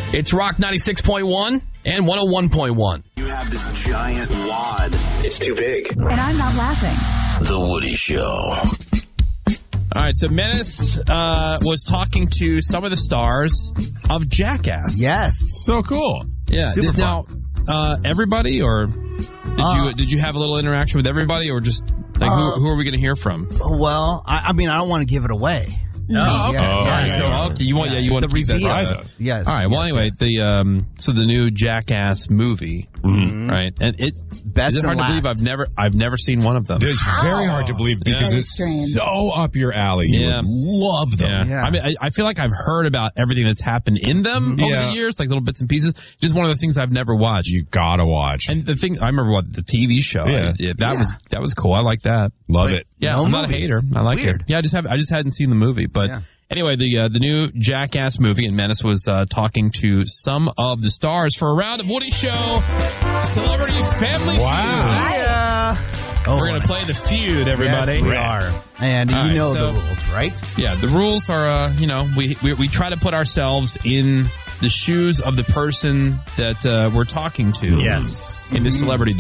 It's Rock 96.1 and 101.1. You have this giant wad. It's too big. And I'm not laughing. The Woody Show. All right, so Menace was talking to some of the stars of Jackass. Yes. So cool. Yeah. Super Now, everybody, or did you have a little interaction with everybody, or just like who are we going to hear from? Well, I mean, I don't want to give it away. Oh, okay. Yeah. So you want to keep that reveal. surprise. Yes. All right. Well, anyway, the new Jackass movie, right? And Best is it hard and to believe last. I've never seen one of them. It's very hard to believe because Very it's strange. so up your alley. You would love them. Yeah. Yeah. I mean, I feel like I've heard about everything that's happened in them over the years, like little bits and pieces. Just one of those things I've never watched. You gotta watch. And the thing, I remember the TV show. Yeah. That was cool. I like that. Love it. Yeah, No I'm not a movies. hater. I like Weird. it. Yeah, I just hadn't seen the movie, but. Yeah. Anyway, the new Jackass movie, and Menace was talking to some of the stars for a round of Woody Show Celebrity Family Feud. Yeah. We're going to play the feud, everybody. Yes, we are. And All you right, know so- the rules, right? Yeah, the rules are, we try to put ourselves in the shoes of the person that we're talking to. Yes. In the celebrity